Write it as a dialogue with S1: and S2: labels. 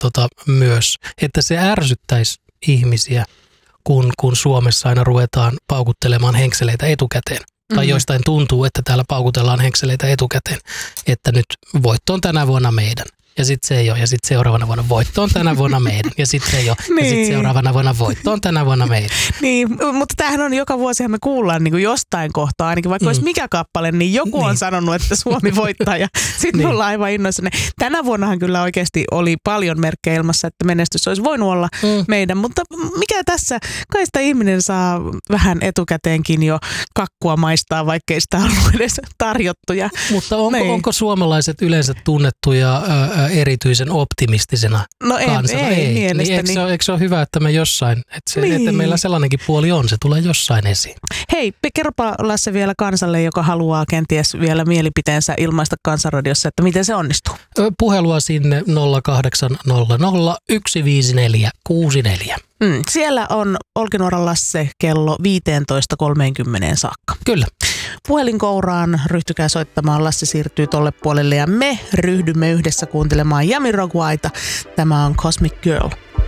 S1: myös, että se ärsyttäisi ihmisiä, kun Suomessa aina ruvetaan paukuttelemaan henkseleitä etukäteen. Tai joistain tuntuu, että täällä paukutellaan henkseleitä etukäteen, että nyt voitto on tänä vuonna meidän. Ja sitten se ei ole. Ja sitten seuraavana vuonna voitto on tänä vuonna meidän. Ja sitten se ei ole.
S2: Niin.
S1: Ja sitten seuraavana vuonna voitto on tänä vuonna meidän.
S2: Niin, mutta tämähän on joka vuosihan me kuullaan niin kuin jostain kohtaa, ainakin vaikka olisi mikä kappale, niin joku on sanonut, että Suomi voittaa ja sitten me ollaan aivan innoissanne. Tänä vuonnahan kyllä oikeasti oli paljon merkkejä ilmassa, että menestys olisi voinut olla meidän, mutta mikä tässä? Kai sitä ihminen saa vähän etukäteenkin jo kakkua maistaa, vaikkei sitä ollut edes tarjottu.
S1: Mutta onko suomalaiset yleensä tunnettuja erityisen optimistisena kansana?
S2: Ei mielestäni.
S1: Niin, eikö se ole hyvä, että me jossain, että meillä sellainenkin puoli on, se tulee jossain esiin.
S2: Hei, kerropa Lasse vielä kansalle, joka haluaa kenties vielä mielipiteensä ilmaista Kansanradiossa, että miten se onnistuu.
S1: Puhelua sinne 0800 154 64.
S2: Siellä on Olkinuoran Lasse kello 15.30 saakka.
S1: Kyllä.
S2: Puhelinkouraan ryhtykää soittamaan, Lasse siirtyy tolle puolelle ja me ryhdymme yhdessä kuuntelemaan Jamiroquaita. Tämä on Cosmic Girl.